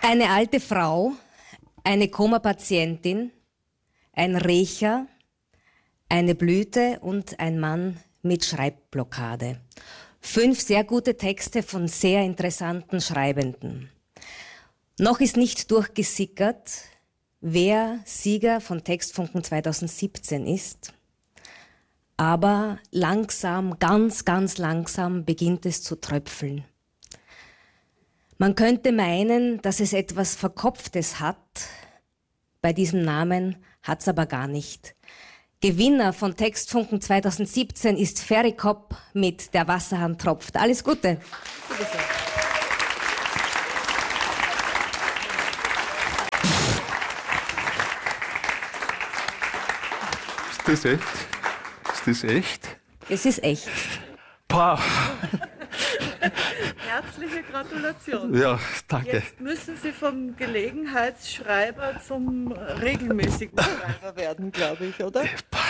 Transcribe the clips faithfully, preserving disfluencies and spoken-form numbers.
Eine alte Frau, eine Koma-Patientin, ein Rächer, eine Blüte und ein Mann mit Schreibblockade. Fünf sehr gute Texte von sehr interessanten Schreibenden. Noch ist nicht durchgesickert, wer Sieger von Textfunken zweitausendsiebzehn ist. Aber langsam, ganz, ganz langsam beginnt es zu tröpfeln. Man könnte meinen, dass es etwas Verkopftes hat. Bei diesem Namen hat's aber gar nicht. Gewinner von Textfunken zweitausendsiebzehn ist Ferry-Kopp mit Der Wasserhahn tropft. Alles Gute. Ist das echt? Ist das echt? Es ist echt. Wow. Herzliche Gratulation. Ja, danke. Jetzt müssen Sie vom Gelegenheitsschreiber zum regelmäßigen Schreiber werden, glaube ich, oder?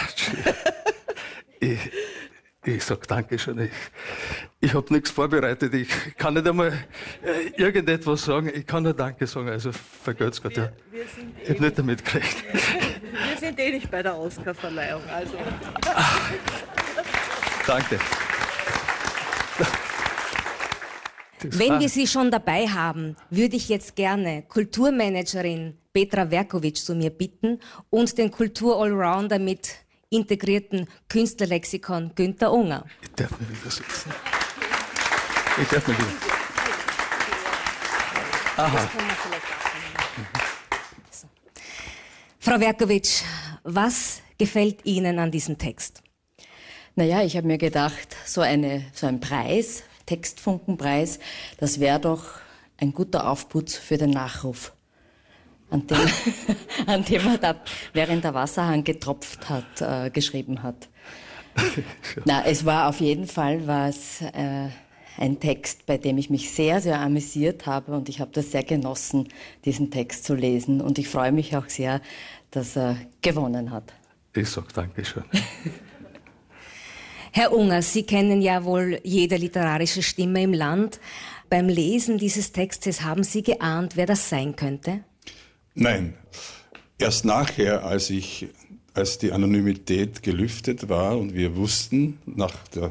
Ich, ich sag danke schon. Ich, ich habe nichts vorbereitet. Ich kann nicht einmal äh, irgendetwas sagen. Ich kann nur Danke sagen. Also vergelt's Gott. Ja. Wir, wir sind Ich habe nicht damit gerechnet. Wir sind eh nicht bei der Oscarverleihung, also. Danke. Das Wenn war- wir Sie schon dabei haben, würde ich jetzt gerne Kulturmanagerin Petra Verkovic zu mir bitten und den Kultur-Allrounder mit integrierten Künstlerlexikon Günther Unger. Ich darf mich wieder sitzen. Ich darf mich wieder. Aha. So. Frau Verkovic, was gefällt Ihnen an diesem Text? Naja, ich habe mir gedacht, so, eine, so ein Preis, Textfunkenpreis, das wäre doch ein guter Aufputz für den Nachruf, an dem, an dem er da, während der Wasserhahn getropft hat, äh, geschrieben hat. Na, es war auf jeden Fall was, äh, ein Text, bei dem ich mich sehr, sehr amüsiert habe und ich habe das sehr genossen, diesen Text zu lesen und ich freue mich auch sehr, dass er gewonnen hat. Ich sag danke schon. Herr Unger, Sie kennen ja wohl jede literarische Stimme im Land. Beim Lesen dieses Textes haben Sie geahnt, wer das sein könnte? Nein, erst nachher, als ich, als die Anonymität gelüftet war und wir wussten, nach, der,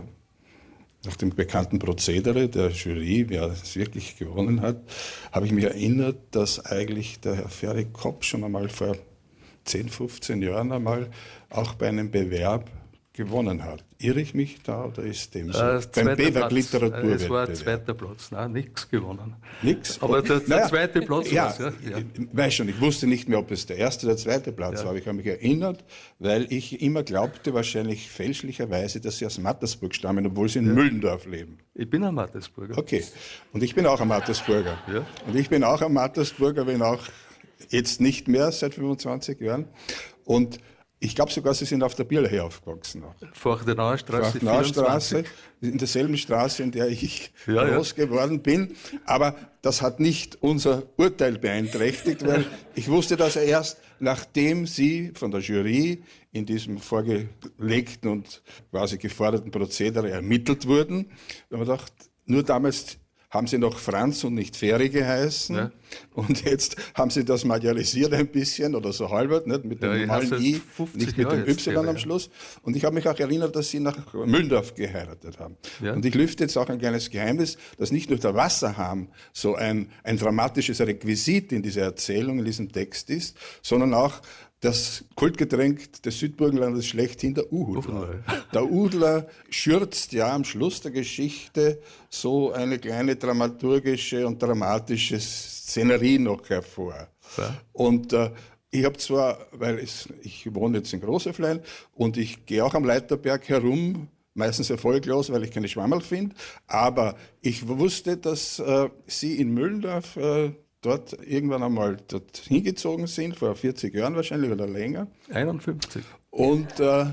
nach dem bekannten Prozedere der Jury, wer es wirklich gewonnen hat, habe ich mich erinnert, dass eigentlich der Herr Ferry-Kopp schon einmal vor zehn, fünfzehn Jahren einmal auch bei einem Bewerb gewonnen hat. Irre ich mich da oder ist dem so? Äh, Beim B W Platz. Literaturwettbewerb. Es war zweiter Platz, nein, nichts gewonnen. Nix? Aber der, der Naja, zweite Platz ja, war's, ja. ja. Ich weiß schon, ich wusste nicht mehr, ob es der erste oder der zweite Platz Ja. war, aber ich habe mich erinnert, weil ich immer glaubte, wahrscheinlich fälschlicherweise, dass sie aus Mattersburg stammen, obwohl sie in Ja. Müllendorf leben. Ich bin ein Mattersburger. Okay, und ich bin auch ein Mattersburger. Ja. Und ich bin auch ein Mattersburger, wenn auch jetzt nicht mehr, seit fünfundzwanzig Jahren. Und ich glaube sogar, Sie sind auf der Bierlei aufgewachsen. Forchtenauer Straße Straße, vierundzwanzig. in derselben Straße, in der ich Ja, ja. groß geworden bin. Aber das hat nicht unser Urteil beeinträchtigt, weil ich wusste das erst, nachdem Sie von der Jury in diesem vorgelegten und quasi geforderten Prozedere ermittelt wurden. Da haben wir gedacht, nur damals haben Sie noch Franz und nicht Ferry geheißen. Ja. Und jetzt haben Sie das majorisiert ein bisschen oder so halbert, nicht? Mit dem Ja, ich normalen hab's I, seit fünfzig nicht mit Jahren dem jetzt, Y am ja. Schluss. Und ich habe mich auch erinnert, dass Sie nach Müllendorf geheiratet haben. Ja. Und ich lüfte jetzt auch ein kleines Geheimnis, dass nicht nur der Wasserhahn so ein, ein dramatisches Requisit in dieser Erzählung, in diesem Text ist, sondern auch das Kultgetränk des Südburgenlandes schlechthin, der Uhudler. Der Udler schürzt ja am Schluss der Geschichte so eine kleine dramaturgische und dramatische Szenerie noch hervor. Ja. Und äh, ich habe zwar, weil es, ich wohne jetzt in Großeflein und ich gehe auch am Leiterberg herum, meistens erfolglos, weil ich keine Schwammerl finde, aber ich wusste, dass äh, Sie in Müllendorf äh, dort irgendwann einmal dort hingezogen sind, vor vierzig Jahren wahrscheinlich oder länger. einundfünfzig. Und äh,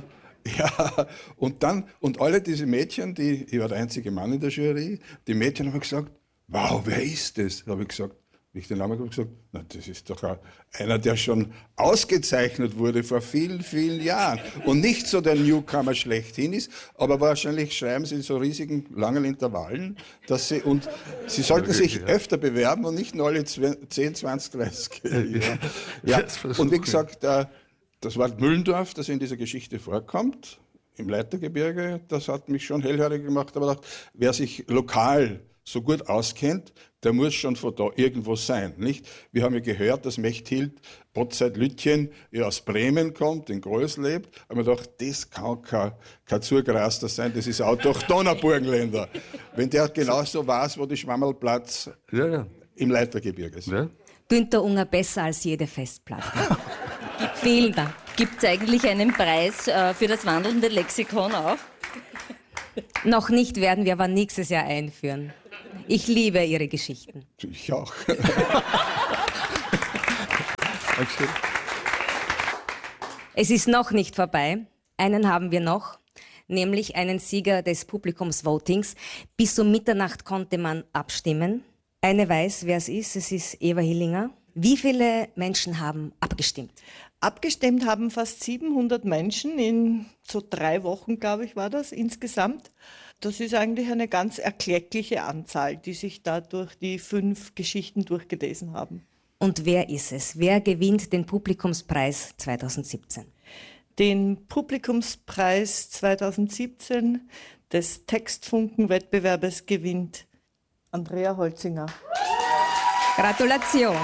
ja, und dann, und alle diese Mädchen, die, ich war der einzige Mann in der Jury, die Mädchen haben gesagt, wow, wer ist das? Da habe ich gesagt, Wie ich den Namen habe gesagt, na, das ist doch auch einer, der schon ausgezeichnet wurde vor vielen, vielen Jahren und nicht so der Newcomer schlechthin ist, aber wahrscheinlich schreiben sie in so riesigen, langen Intervallen, dass sie, und sie sollten sich öfter bewerben und nicht nur alle zehn, zwanzig, dreißig Jahre. Ja. Und wie gesagt, das Wort Müllendorf, das in dieser Geschichte vorkommt, im Leitergebirge, das hat mich schon hellhörig gemacht, aber dachte, wer sich lokal so gut auskennt, der muss schon von da irgendwo sein, nicht? Wir haben ja gehört, dass Mechthild Botzeit-Lütjen ja aus Bremen kommt, in Groß lebt, aber wir dachten, das kann kein, kein Zugraster sein, das ist autochthoner Burgenländer. Wenn der genauso weiß, wo die Schwammerlplatz ja, ja. im Leitergebirge ist. Ja. Günter Unger besser als jede Festplatte. Vielen Dank. Gibt es eigentlich einen Preis äh, für das wandelnde Lexikon auch? Noch nicht, werden wir aber nächstes Jahr einführen. Ich liebe Ihre Geschichten. Ich auch. Es ist noch nicht vorbei. Einen haben wir noch, nämlich einen Sieger des Publikumsvotings. Bis um Mitternacht konnte man abstimmen. Eine weiß, wer es ist. Es ist Eva Hillinger. Wie viele Menschen haben abgestimmt? Abgestimmt haben fast siebenhundert Menschen in so drei Wochen, glaube ich, war das insgesamt. Das ist eigentlich eine ganz erkleckliche Anzahl, die sich da durch die fünf Geschichten durchgelesen haben. Und wer ist es? Wer gewinnt den Publikumspreis zweitausendsiebzehn? Den Publikumspreis zweitausendsiebzehn des Textfunken-Wettbewerbes gewinnt Andrea Holzinger. Gratulation!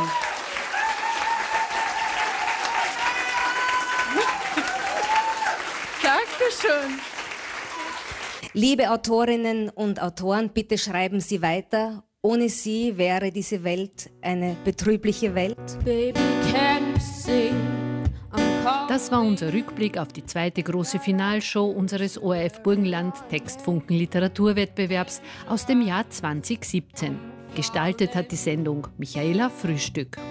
Dankeschön. Liebe Autorinnen und Autoren, bitte schreiben Sie weiter. Ohne Sie wäre diese Welt eine betrübliche Welt. Das war unser Rückblick auf die zweite große Finalshow unseres O R F Burgenland Textfunken Literaturwettbewerbs aus dem Jahr zweitausendsiebzehn. Gestaltet hat die Sendung Michaela Frühstück.